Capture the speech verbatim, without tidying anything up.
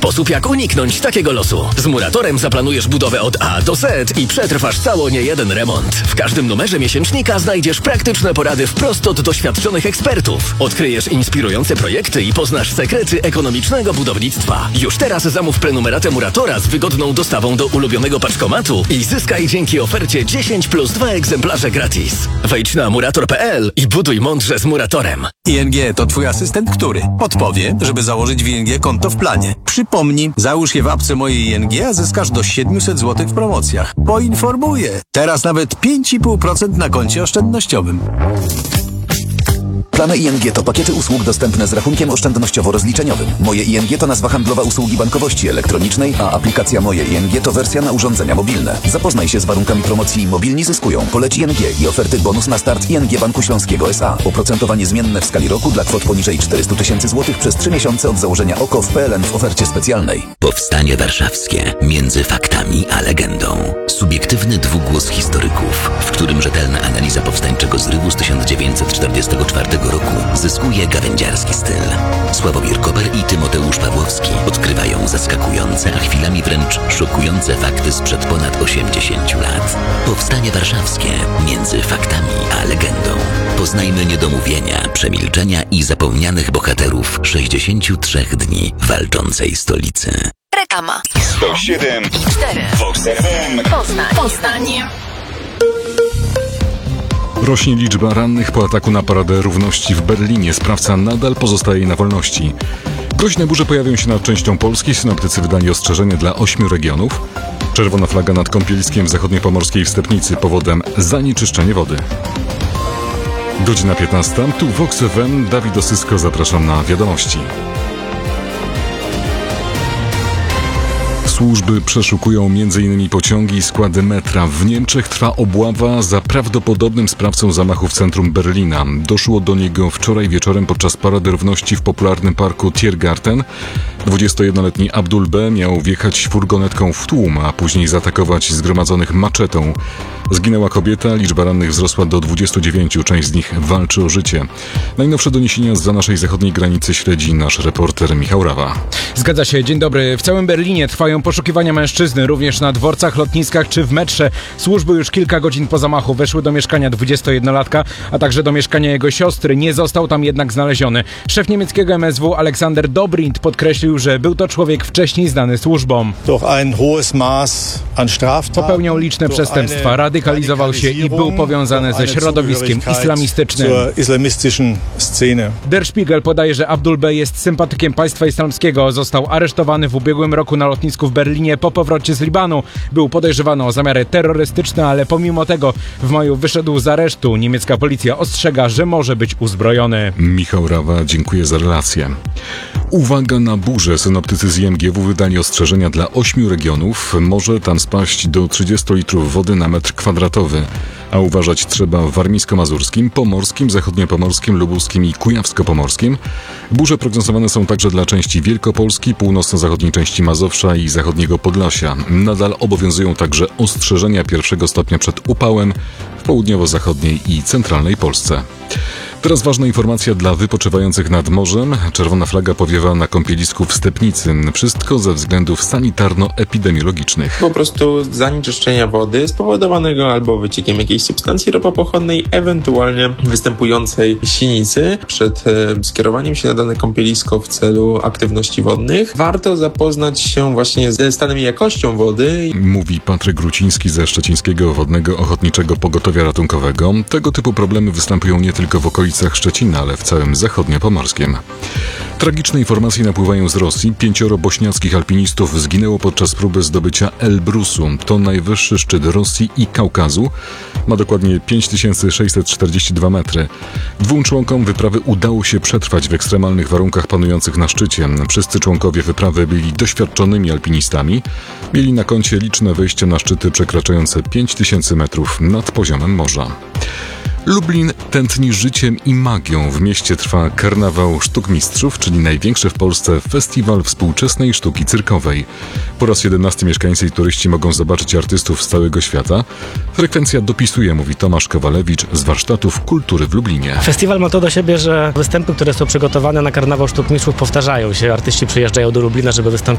sposób, jak uniknąć takiego losu. Z Muratorem zaplanujesz budowę od A do Z i przetrwasz cało niejeden remont. W każdym numerze miesięcznika znajdziesz praktyczne porady wprost od doświadczonych ekspertów. Odkryjesz inspirujące projekty i poznasz sekrety ekonomicznego budownictwa. Już teraz zamów prenumeratę Muratora z wygodną dostawą do ulubionego paczkomatu i zyskaj dzięki ofercie dziesięć plus dwa egzemplarze gratis. Wejdź na murator kropka p l i buduj mądrze z Muratorem. I N G to twój asystent, który podpowie, żeby założyć w I N G konto w planie. Przypomnij, załóż je w apce mojej I N G, a zyskasz do siedemset złotych w promocjach. Poinformuję. Teraz nawet pięć i pół procent na koncie oszczędnościowym. Plany I N G to pakiety usług dostępne z rachunkiem oszczędnościowo-rozliczeniowym. Moje I N G to nazwa handlowa usługi bankowości elektronicznej, a aplikacja Moje I N G to wersja na urządzenia mobilne. Zapoznaj się z warunkami promocji Mobilni zyskują. Poleć I N G i oferty bonus na start I N G Banku Śląskiego S A. Oprocentowanie zmienne w skali roku dla kwot poniżej czterysta tysięcy złotych przez trzy miesiące od założenia O K O w P L N w ofercie specjalnej. Powstanie Warszawskie. Między faktami a legendą. Subiektywny dwugłos historyków, w którym rzetelna analiza powstańczego zrywu z tysiąc dziewięćset czterdziestego czwartego roku zyskuje gawędziarski styl. Sławomir Koper i Tymoteusz Pawłowski odkrywają zaskakujące, a chwilami wręcz szokujące fakty sprzed ponad osiemdziesięciu lat. Powstanie Warszawskie. Między faktami a legendą. Poznajmy niedomówienia, przemilczenia i zapomnianych bohaterów sześćdziesięciu trzech dni walczącej stolicy. Reklama. sto siedem i cztery. Vox F M. Poznań. Poznań. Rośnie liczba rannych po ataku na Paradę Równości w Berlinie. Sprawca nadal pozostaje na wolności. Groźne burze pojawią się nad częścią Polski. Synoptycy wydali ostrzeżenie dla ośmiu regionów. Czerwona flaga nad kąpieliskiem w zachodniopomorskiej Wstepnicy. Powodem zanieczyszczenie wody. Godzina piętnasta. Tu Vox F M. Dawid Osysko. Zapraszam na wiadomości. Służby przeszukują między innymi pociągi i składy metra. W Niemczech trwa obława za prawdopodobnym sprawcą zamachu w centrum Berlina. Doszło do niego wczoraj wieczorem podczas Parady Równości w popularnym parku Tiergarten. dwudziestojednoletni Abdul B. miał wjechać furgonetką w tłum, a później zaatakować zgromadzonych maczetą. Zginęła kobieta, liczba rannych wzrosła do dwudziestu dziewięciu, część z nich walczy o życie. Najnowsze doniesienia zza naszej zachodniej granicy śledzi nasz reporter Michał Rawa. Zgadza się, dzień dobry. W całym Berlinie trwają poszukiwania mężczyzny, również na dworcach, lotniskach czy w metrze. Służby już kilka godzin po zamachu weszły do mieszkania dwudziestojednolatka, a także do mieszkania jego siostry. Nie został tam jednak znaleziony. Szef niemieckiego M S W Aleksander Dobrindt podkreślił, że był to człowiek wcześniej znany służbom. Popełniał liczne przestępstwa, radykalizował się i był powiązany ze środowiskiem islamistycznym. Der Spiegel podaje, że Abdul B. jest sympatykiem państwa islamskiego. Został aresztowany w ubiegłym roku na lotnisku w Berlinie po powrocie z Libanu. Był podejrzewany o zamiary terrorystyczne, ale pomimo tego w maju wyszedł z aresztu. Niemiecka policja ostrzega, że może być uzbrojony. Michał Rawa, dziękuję za relację. Uwaga na burzę. Synoptycy z I M G W wydali ostrzeżenia dla ośmiu regionów. Może tam spaść do trzydziestu litrów wody na metr kwadratowy. A uważać trzeba w warmińsko-mazurskim, pomorskim, zachodniopomorskim, lubuskim i kujawsko-pomorskim. Burze prognozowane są także dla części Wielkopolski, północno-zachodniej części Mazowsza i zachodniego Podlasia. Nadal obowiązują także ostrzeżenia pierwszego stopnia przed upałem w południowo-zachodniej i centralnej Polsce. Teraz ważna informacja dla wypoczywających nad morzem. Czerwona flaga powiewa na kąpielisku w Stepnicy. Wszystko ze względów sanitarno-epidemiologicznych. Po prostu zanieczyszczenia wody spowodowanego albo wyciekiem jakiejś substancji ropopochodnej, ewentualnie występującej sinicy. Przed e, skierowaniem się na dane kąpielisko w celu aktywności wodnych warto zapoznać się właśnie ze stanem i jakością wody. Mówi Patryk Gruciński ze Szczecińskiego Wodnego Ochotniczego Pogotowia Ratunkowego. Tego typu problemy występują nie tylko w okolicach Szczecina, ale w całym zachodniopomorskim. Tragiczne informacje napływają z Rosji. Pięcioro bośniackich alpinistów zginęło podczas próby zdobycia Elbrusu. To najwyższy szczyt Rosji i Kaukazu. Ma dokładnie pięć tysięcy sześćset czterdzieści dwa metry. Dwóm członkom wyprawy udało się przetrwać w ekstremalnych warunkach panujących na szczycie. Wszyscy członkowie wyprawy byli doświadczonymi alpinistami. Mieli na koncie liczne wejścia na szczyty przekraczające pięć tysięcy metrów nad poziomem morza. Lublin tętni życiem i magią. W mieście trwa Karnawał Sztuk Mistrzów, czyli największy w Polsce festiwal współczesnej sztuki cyrkowej. Po raz siedemnasty mieszkańcy i turyści mogą zobaczyć artystów z całego świata. Frekwencja dopisuje, mówi Tomasz Kowalewicz z Warsztatów Kultury w Lublinie. Festiwal ma to do siebie, że występy, które są przygotowane na Karnawał Sztuk Mistrzów, powtarzają się. Artyści przyjeżdżają do Lublina, żeby wystąpić